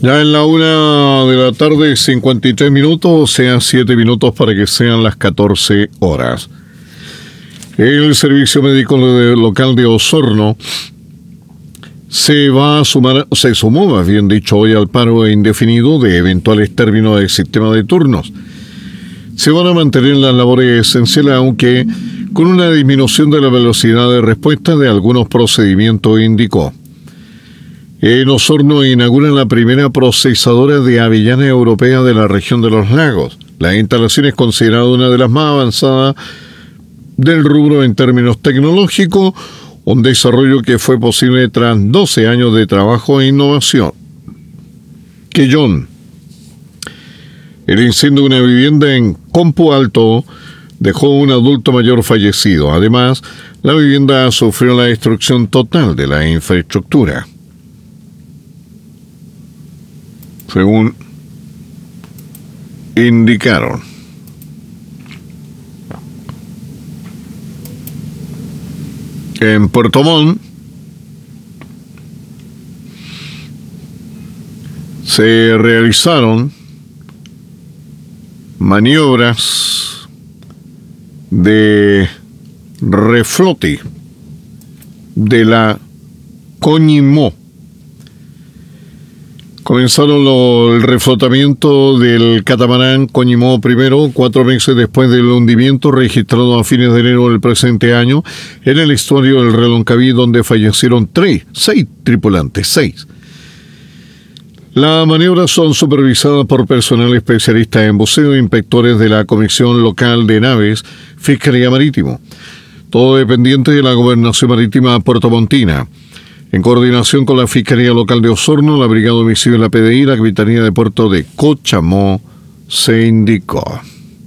Ya en la 1 de la tarde, 53 minutos, sean 7 minutos para que sean las 14 horas. El Servicio Médico Local de Osorno se sumó, más bien dicho, hoy al paro indefinido de eventuales términos del sistema de turnos. Se van a mantener las labores esenciales, aunque con una disminución de la velocidad de respuesta de algunos procedimientos, indicó. En Osorno inauguran la primera procesadora de avellana europea de la región de los lagos. La instalación es considerada una de las más avanzadas del rubro en términos tecnológicos, un desarrollo que fue posible tras 12 años de trabajo e innovación. Quellón. El incendio de una vivienda en Compu Alto dejó un adulto mayor fallecido. Además, la vivienda sufrió la destrucción total de la infraestructura. Según indicaron. En Puerto Montt se realizaron maniobras de reflote de la Coñimó. Comenzaron el reflotamiento del catamarán Coñimó primero, 4 meses después del hundimiento registrado a fines de enero del presente año en el estuario del Reloncaví, donde fallecieron 6 tripulantes, 6. Las maniobras son supervisadas por personal especialista en buceo e inspectores de la Comisión Local de Naves, Fiscalía Marítimo, todo dependiente de la Gobernación Marítima puertomontina. En coordinación con la Fiscalía Local de Osorno, la Brigada de Homicidio de la PDI y la Capitanía de Puerto de Cochamó, se indicó.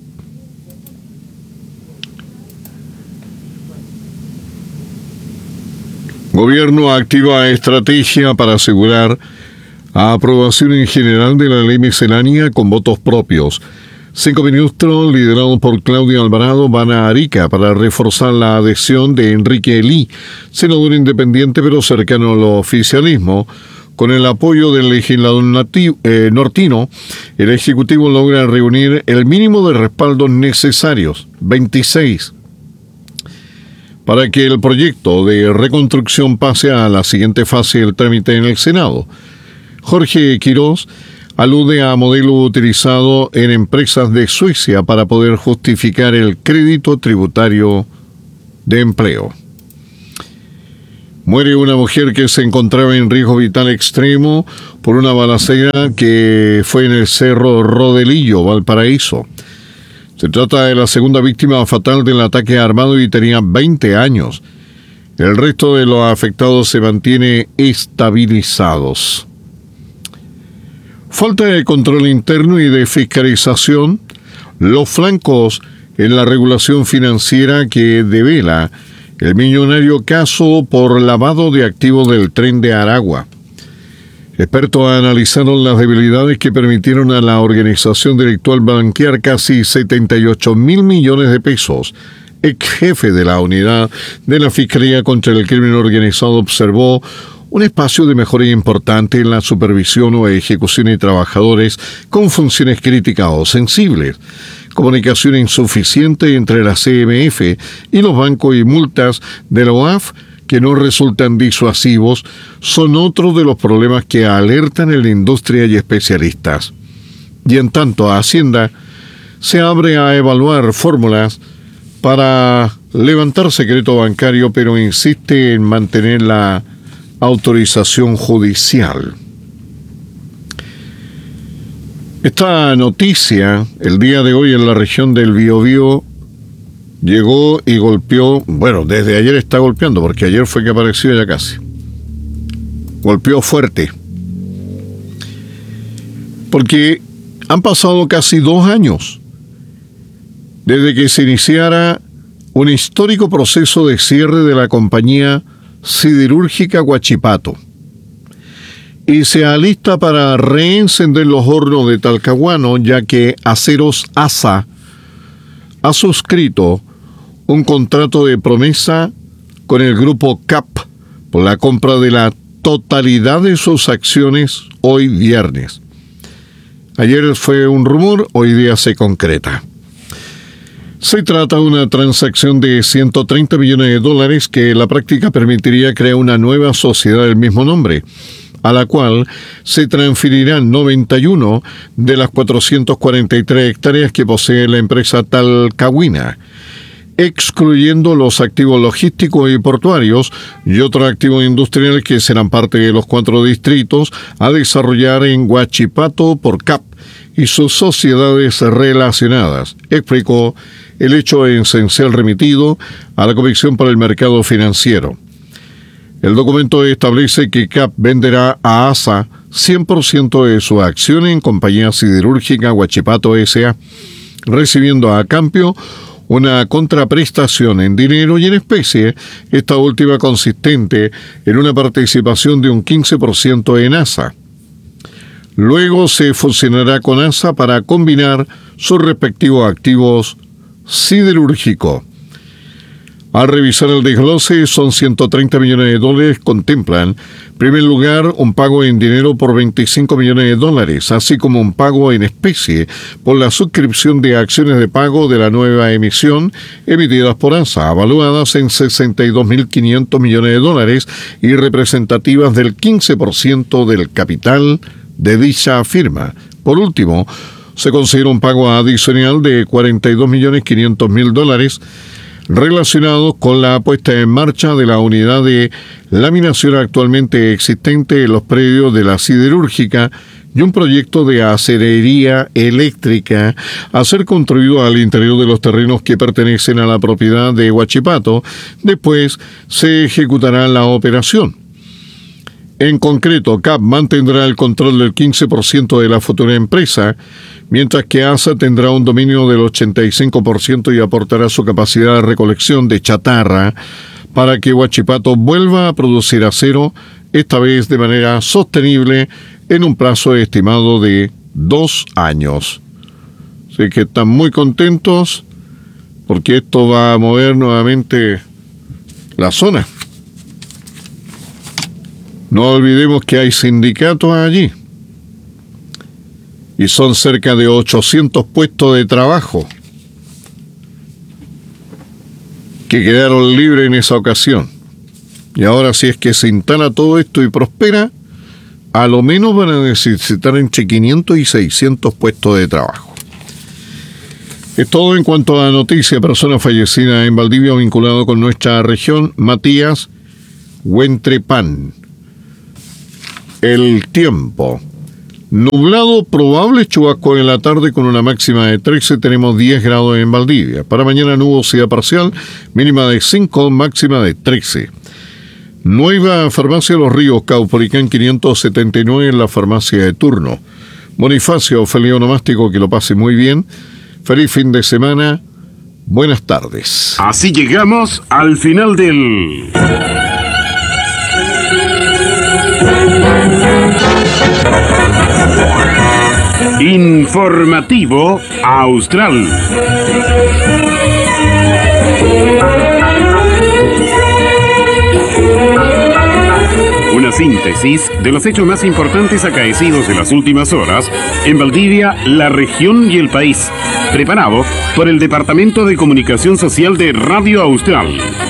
Gobierno activa estrategia para asegurar aprobación en general de la ley miscelánea con votos propios. 5 ministros, liderados por Claudia Alvarado, van a Arica para reforzar la adhesión de Enrique Elí, senador independiente pero cercano al oficialismo. Con el apoyo del legislador nortino, el Ejecutivo logra reunir el mínimo de respaldos necesarios, 26, para que el proyecto de reconstrucción pase a la siguiente fase del trámite en el Senado. Jorge Quirós alude a modelo utilizado en empresas de Suecia para poder justificar el crédito tributario de empleo. Muere una mujer que se encontraba en riesgo vital extremo por una balacera que fue en el Cerro Rodelillo, Valparaíso. Se trata de la segunda víctima fatal del ataque armado y tenía 20 años. El resto de los afectados se mantiene estabilizados. Falta de control interno y de fiscalización, los flancos en la regulación financiera que devela el millonario caso por lavado de activos del Tren de Aragua. Expertos analizaron las debilidades que permitieron a la organización delictual blanquear casi 78.000 millones de pesos. Ex jefe de la unidad de la Fiscalía contra el Crimen Organizado observó un espacio de mejora importante en la supervisión o ejecución de trabajadores con funciones críticas o sensibles, comunicación insuficiente entre la CMF y los bancos y multas de la OAF que no resultan disuasivos son otro de los problemas que alertan en la industria y especialistas. Y en tanto, Hacienda se abre a evaluar fórmulas para levantar secreto bancario, pero insiste en mantener la autorización judicial. Esta noticia, el día de hoy en la región del Biobío, llegó y golpeó, bueno, desde ayer está golpeando, porque ayer fue que apareció ya casi. Golpeó fuerte. Porque han pasado casi 2 años desde que se iniciara un histórico proceso de cierre de la compañía siderúrgica Huachipato y se alista para reencender los hornos de Talcahuano, ya que Aceros ASA ha suscrito un contrato de promesa con el grupo CAP por la compra de la totalidad de sus acciones hoy viernes. Ayer fue un rumor, hoy día se concreta. Se trata de una transacción de $130 millones que en la práctica permitiría crear una nueva sociedad del mismo nombre, a la cual se transferirán 91 de las 443 hectáreas que posee la empresa Talcahuina, excluyendo los activos logísticos y portuarios y otros activos industriales que serán parte de los 4 distritos a desarrollar en Huachipato por CAP y sus sociedades relacionadas, explicó el hecho esencial remitido a la Comisión para el Mercado Financiero. El documento establece que CAP venderá a ASA 100% de su acción en Compañía Siderúrgica Huachipato S.A., recibiendo a cambio una contraprestación en dinero y en especie, esta última consistente en una participación de un 15% en ASA. Luego se fusionará con ASA para combinar sus respectivos activos siderúrgicos. Al revisar el desglose, son $130 millones, contemplan, en primer lugar, un pago en dinero por $25 millones, así como un pago en especie por la suscripción de acciones de pago de la nueva emisión emitidas por ASA, avaluadas en $62.500 millones y representativas del 15% del capital de dicha firma. Por último, se considera un pago adicional de $42.500.000 relacionados con la puesta en marcha de la unidad de laminación actualmente existente en los predios de la siderúrgica y un proyecto de acerería eléctrica a ser construido al interior de los terrenos que pertenecen a la propiedad de Huachipato. Después se ejecutará la operación. En concreto, CAP mantendrá el control del 15% de la futura empresa, mientras que ASA tendrá un dominio del 85% y aportará su capacidad de recolección de chatarra para que Huachipato vuelva a producir acero, esta vez de manera sostenible, en un plazo estimado de 2 años. Así que están muy contentos porque esto va a mover nuevamente la zona. No olvidemos que hay sindicatos allí y son cerca de 800 puestos de trabajo que quedaron libres en esa ocasión. Y ahora, si es que se instala todo esto y prospera, a lo menos van a necesitar entre 500 y 600 puestos de trabajo. Es todo en cuanto a la noticia. Persona fallecida en Valdivia vinculado con nuestra región, Matías Huentrepán. El tiempo. Nublado, probable chubasco en la tarde con una máxima de 13, tenemos 10 grados en Valdivia. Para mañana nubosidad parcial, mínima de 5, máxima de 13. Nueva Farmacia Los Ríos, Caupolicán 579 en la farmacia de turno. Bonifacio, feliz onomástico, que lo pase muy bien. Feliz fin de semana. Buenas tardes. Así llegamos al final del... Informativo Austral. Una síntesis de los hechos más importantes acaecidos en las últimas horas en Valdivia, la región y el país. Preparado por el Departamento de Comunicación Social de Radio Austral.